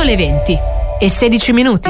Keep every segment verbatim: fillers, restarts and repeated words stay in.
le venti e sedici minuti.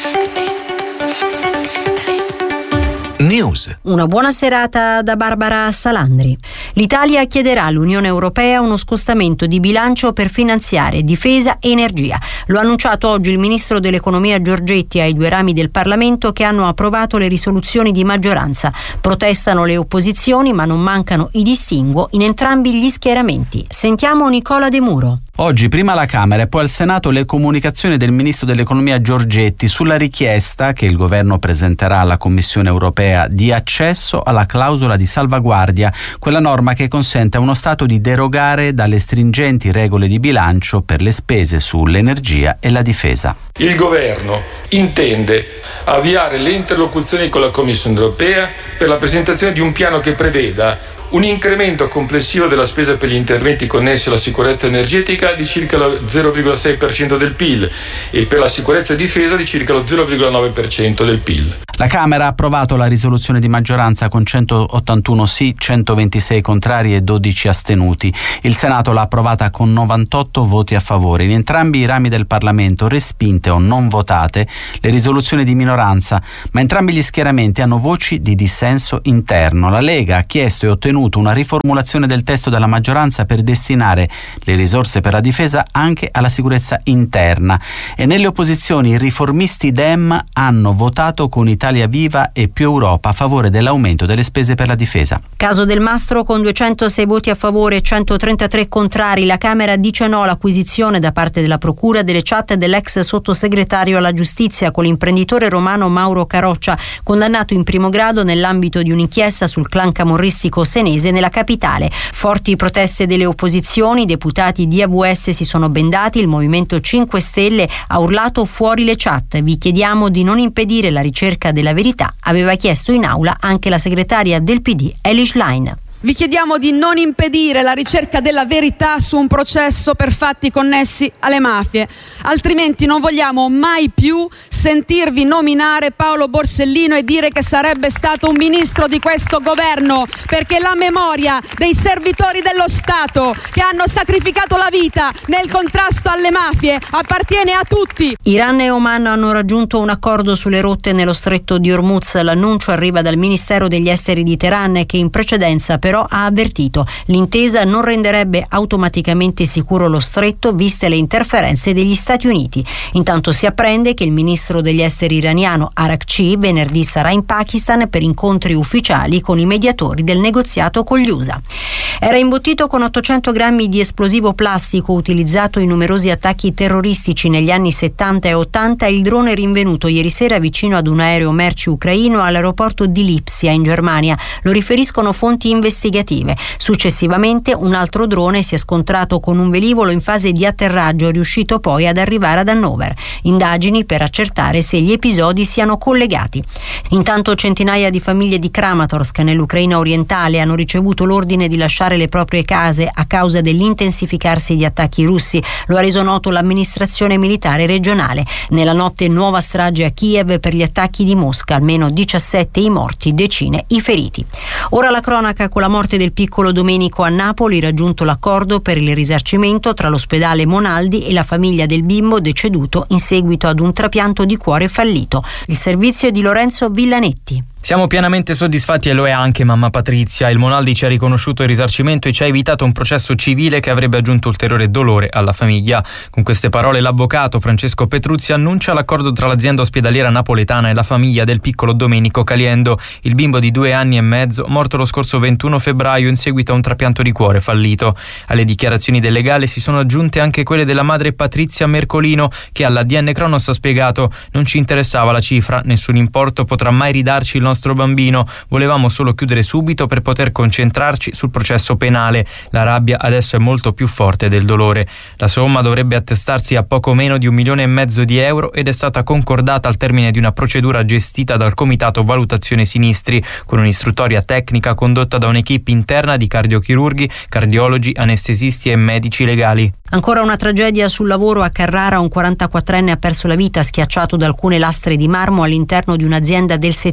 News. Una buona serata da Barbara Salandri. L'Italia chiederà all'Unione Europea uno scostamento di bilancio per finanziare difesa e energia. Lo ha annunciato oggi il ministro dell'Economia Giorgetti ai due rami del Parlamento che hanno approvato le risoluzioni di maggioranza. Protestano le opposizioni, ma non mancano i distinguo in entrambi gli schieramenti. Sentiamo Nicola De Muro. Oggi prima alla Camera e poi al Senato le comunicazioni del ministro dell'Economia Giorgetti sulla richiesta che il governo presenterà alla Commissione Europea di accesso alla clausola di salvaguardia, quella norma che consente a uno Stato di derogare dalle stringenti regole di bilancio per le spese sull'energia e la difesa. Il governo intende avviare le interlocuzioni con la Commissione Europea per la presentazione di un piano che preveda un incremento complessivo della spesa per gli interventi connessi alla sicurezza energetica di circa lo zero virgola sei per cento del P I L e per la sicurezza e difesa di circa lo zero virgola nove per cento del P I L. La Camera ha approvato la risoluzione di maggioranza con centottantuno sì, centoventisei contrari e dodici astenuti. Il Senato l'ha approvata con novantotto voti a favore. In entrambi i rami del Parlamento respinte o non votate le risoluzioni di minoranza, ma entrambi gli schieramenti hanno voci di dissenso interno. La Lega ha chiesto e ottenuto una riformulazione del testo della maggioranza per destinare le risorse per la difesa anche alla sicurezza interna, e nelle opposizioni i riformisti Dem hanno votato con Italia Viva e Più Europa a favore dell'aumento delle spese per la difesa. Caso Del Mastro con duecentosei voti a favore e centotrentatré contrari, la Camera dice no all'acquisizione da parte della Procura delle chat dell'ex sottosegretario alla giustizia con l'imprenditore romano Mauro Caroccia, condannato in primo grado nell'ambito di un'inchiesta sul clan camorristico senese nella capitale. Forti proteste delle opposizioni, i deputati di A V S si sono bendati, il Movimento cinque Stelle ha urlato fuori le chat. Vi chiediamo di non impedire la ricerca della verità, aveva chiesto in aula anche la segretaria del P D Elish Line. Vi chiediamo di non impedire la ricerca della verità su un processo per fatti connessi alle mafie, altrimenti non vogliamo mai più sentirvi nominare Paolo Borsellino e dire che sarebbe stato un ministro di questo governo, perché la memoria dei servitori dello Stato che hanno sacrificato la vita nel contrasto alle mafie appartiene a tutti. Iran e Oman hanno raggiunto un accordo sulle rotte nello stretto di Hormuz. L'annuncio arriva dal Ministero degli Esteri di Teheran, che in precedenza per però ha avvertito l'intesa non renderebbe automaticamente sicuro lo stretto viste le interferenze degli Stati Uniti. Intanto si apprende che il ministro degli esteri iraniano Arakci venerdì sarà in Pakistan per incontri ufficiali con i mediatori del negoziato con gli U S A. Era imbottito con ottocento grammi di esplosivo plastico utilizzato in numerosi attacchi terroristici negli anni settanta e ottanta il drone rinvenuto ieri sera vicino ad un aereo merci ucraino all'aeroporto di Lipsia in Germania. Lo riferiscono fonti investigative. Successivamente un altro drone si è scontrato con un velivolo in fase di atterraggio, riuscito poi ad arrivare ad Hannover. Indagini per accertare se gli episodi siano collegati. Intanto centinaia di famiglie di Kramatorsk nell'Ucraina orientale hanno ricevuto l'ordine di lasciare le proprie case a causa dell'intensificarsi di attacchi russi. Lo ha reso noto l'amministrazione militare regionale. Nella notte nuova strage a Kiev per gli attacchi di Mosca, almeno diciassette i morti, decine i feriti. Ora la cronaca con la morte del piccolo Domenico a Napoli, raggiunto l'accordo per il risarcimento tra l'ospedale Monaldi e la famiglia del bimbo deceduto in seguito ad un trapianto di cuore fallito. Il servizio di Lorenzo Villanetti. Siamo pienamente soddisfatti e lo è anche mamma Patrizia. Il Monaldi ci ha riconosciuto il risarcimento e ci ha evitato un processo civile che avrebbe aggiunto ulteriore dolore alla famiglia. Con queste parole l'avvocato Francesco Petruzzi annuncia l'accordo tra l'azienda ospedaliera napoletana e la famiglia del piccolo Domenico Caliendo, il bimbo di due anni e mezzo morto lo scorso ventuno febbraio in seguito a un trapianto di cuore fallito. Alle dichiarazioni del legale si sono aggiunte anche quelle della madre Patrizia Mercolino, che alla D N Cronos ha spiegato: non ci interessava la cifra, nessun importo potrà mai ridarci il nostro bambino, volevamo solo chiudere subito per poter concentrarci sul processo penale. La rabbia adesso è molto più forte del dolore. La somma dovrebbe attestarsi a poco meno di un milione e mezzo di euro ed è stata concordata al termine di una procedura gestita dal Comitato Valutazione Sinistri, con un'istruttoria tecnica condotta da un'equipe interna di cardiochirurghi, cardiologi, anestesisti e medici legali. Ancora una tragedia sul lavoro a Carrara. Un quarantaquattrenne ha perso la vita schiacciato da alcune lastre di marmo all'interno di un'azienda del settore.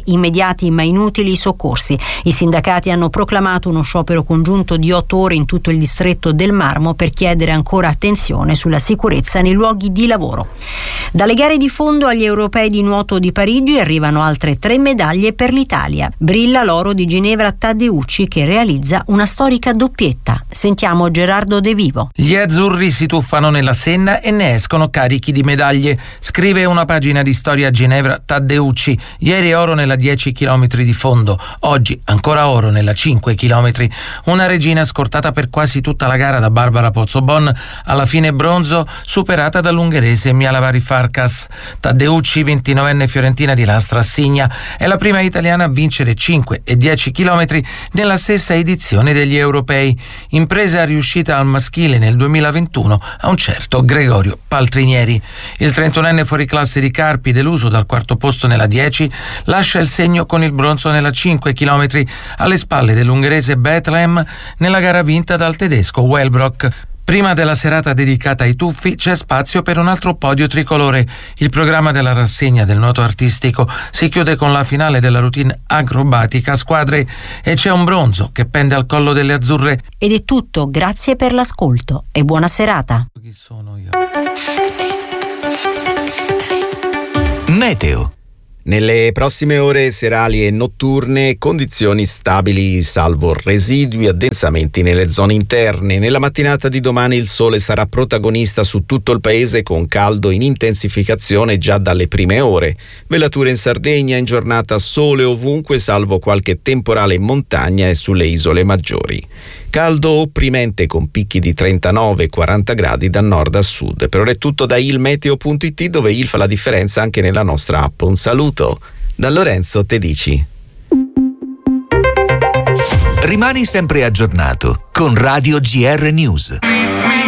immediati ma inutili soccorsi. I sindacati hanno proclamato uno sciopero congiunto di otto ore in tutto il distretto del Marmo per chiedere ancora attenzione sulla sicurezza nei luoghi di lavoro. Dalle gare di fondo agli europei di nuoto di Parigi arrivano altre tre medaglie per l'Italia. Brilla l'oro di Ginevra Taddeucci, che realizza una storica doppietta. Sentiamo Gerardo De Vivo. Gli azzurri si tuffano nella Senna e ne escono carichi di medaglie. Scrive una pagina di storia a Ginevra Taddeucci. Ieri oro nella dieci chilometri di fondo, oggi ancora oro nella cinque chilometri. Una regina scortata per quasi tutta la gara da Barbara Pozzobon, alla fine bronzo, superata dall'ungherese Mialavari Farkas. Taddeucci, ventinovenne fiorentina di Lastra Assigna, è la prima italiana a vincere cinque e dieci chilometri nella stessa edizione degli europei. Impresa riuscita al maschile nel duemilaventuno a un certo Gregorio Paltrinieri. Il trentunenne fuoriclasse di Carpi, deluso dal quarto posto nella dieci, lascia il segno con il bronzo nella cinque chilometri alle spalle dell'ungherese Bethlehem nella gara vinta dal tedesco Wellbrock. Prima della serata dedicata ai tuffi c'è spazio per un altro podio tricolore. Il programma della rassegna del nuoto artistico si chiude con la finale della routine acrobatica a squadre e c'è un bronzo che pende al collo delle azzurre. Ed è tutto, grazie per l'ascolto e buona serata. Chi sono io? Meteo. Nelle prossime ore serali e notturne condizioni stabili salvo residui addensamenti nelle zone interne. Nella mattinata di domani il sole sarà protagonista su tutto il paese con caldo in intensificazione già dalle prime ore. Velature in Sardegna, in giornata sole ovunque salvo qualche temporale in montagna e sulle isole maggiori. Caldo opprimente con picchi di trentanove quaranta gradi da nord a sud. Per ora è tutto da ilmeteo punto it, dove il fa la differenza anche nella nostra app. Un saluto da Lorenzo Tedici. Rimani sempre aggiornato con Radio G R News.